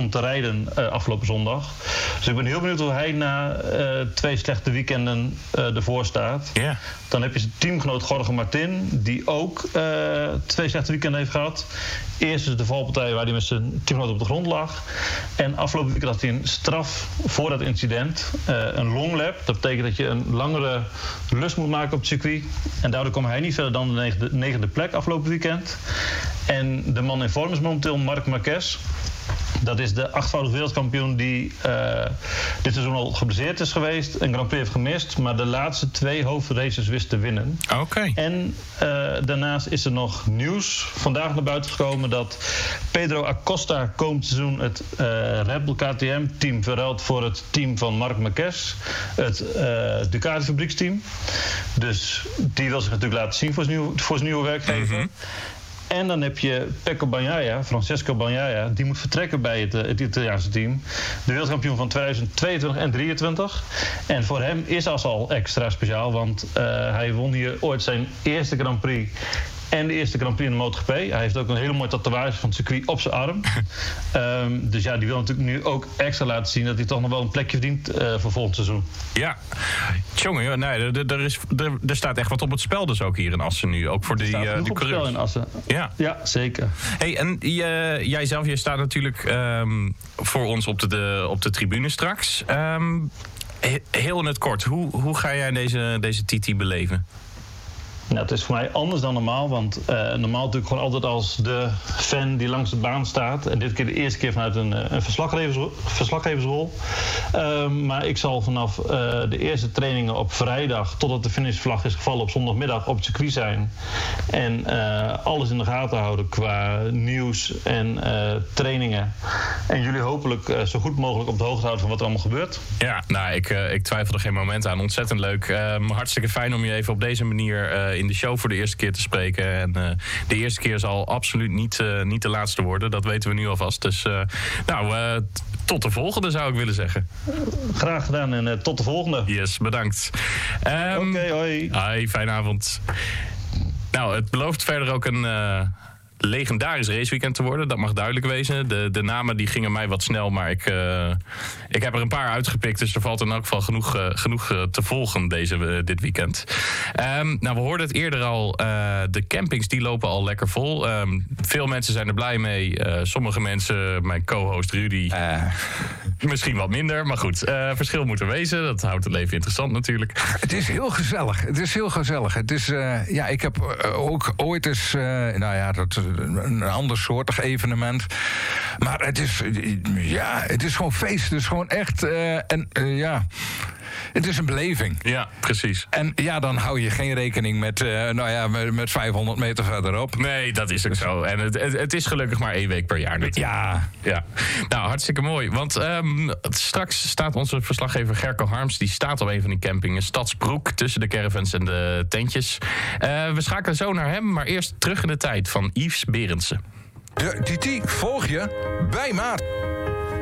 om te rijden afgelopen zondag. Dus ik ben heel benieuwd hoe hij na 2 slechte weekenden ervoor staat. Yeah. Dan heb je zijn teamgenoot Jorge Martin, die ook 2 slechte weekenden heeft gehad. Eerst is de valpartij waar hij met zijn teamgenoot op de grond lag. En afgelopen weekend had hij een straf voor dat incident. Een long lap. Dat betekent dat je een langere lus moet maken op het circuit. En daardoor kwam hij niet verder dan de 9e plek afgelopen weekend. En de man in vorm is momenteel Marc Marquez. Dat is de 8voudig wereldkampioen die dit seizoen al geblesseerd is geweest. Een Grand Prix heeft gemist, maar de laatste 2 hoofdraces wist te winnen. Oké. En daarnaast is er nog nieuws vandaag naar buiten gekomen dat Pedro Acosta komend seizoen het Red Bull KTM-team verruilt voor het team van Marc Marquez. Het Ducati fabrieksteam. Dus die wil zich natuurlijk laten zien voor zijn nieuwe werkgever. Mm-hmm. En dan heb je Pecco Bagnaia, Francesco Bagnaia, die moet vertrekken bij het Italiaanse team. De wereldkampioen van 2022 en 2023. En voor hem is dat al extra speciaal, want hij won hier ooit zijn eerste Grand Prix. En de eerste Grand Prix in de MotoGP. Hij heeft ook een hele mooie tatoeage van het circuit op zijn arm. Dus ja, die wil natuurlijk nu ook extra laten zien dat hij toch nog wel een plekje verdient voor volgend seizoen. Ja, jongen, nee, er staat echt wat op het spel dus ook hier in Assen nu. Ook voor die coureurs. In Assen. Ja, zeker. Hey, en jij staat natuurlijk voor ons op de tribune straks. Heel in het kort, hoe ga jij deze TT beleven? Nou, het is voor mij anders dan normaal, want normaal natuurlijk gewoon altijd als de fan die langs de baan staat. En dit keer de eerste keer vanuit een verslaggeversrol. Maar ik zal vanaf de eerste trainingen op vrijdag, totdat de finishvlag is gevallen op zondagmiddag, op het circuit zijn. En alles in de gaten houden qua nieuws en trainingen. En jullie hopelijk zo goed mogelijk op de hoogte houden van wat er allemaal gebeurt. Ja, nou, ik twijfel er geen moment aan. Ontzettend leuk. Hartstikke fijn om je even op deze manier in de show voor de eerste keer te spreken. En de eerste keer zal absoluut niet de laatste worden. Dat weten we nu alvast. Dus tot de volgende zou ik willen zeggen. Graag gedaan en tot de volgende. Yes, bedankt. Oké, hoi. Hoi, fijne avond. Nou, het belooft verder ook een legendarisch raceweekend te worden. Dat mag duidelijk wezen. De namen die gingen mij wat snel, maar ik heb er een paar uitgepikt. Dus er valt in elk geval genoeg te volgen dit weekend. We hoorden het eerder al. De campings die lopen al lekker vol. Veel mensen zijn er blij mee. Sommige mensen, mijn co-host Rudy, misschien wat minder. Maar goed, verschil moet er wezen. Dat houdt het leven interessant natuurlijk. Het is heel gezellig. Het is, ik heb ook ooit eens, een ander soortig evenement. Maar het is gewoon feest. Het is gewoon echt, het is een beleving. Ja, precies. En ja, dan hou je geen rekening met 500 meter verderop. Nee, dat is ook zo. En het is gelukkig maar 1 week per jaar natuurlijk. Ja. Nou, hartstikke mooi. Want straks staat onze verslaggever Gerco Harms, die staat op een van die campingen, Stadsbroek, tussen de caravans en de tentjes. We schakelen zo naar hem, maar eerst terug in de tijd van Yves Berendsen. De TT volg je bij Maat.